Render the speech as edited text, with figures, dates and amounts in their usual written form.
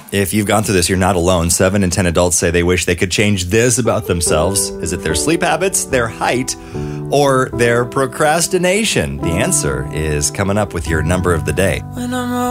If you've gone through this, you're not alone. 7 in 10 adults say they wish they could change this about themselves. Is it their sleep habits, their height, or their procrastination? The answer is coming up with your number of the day.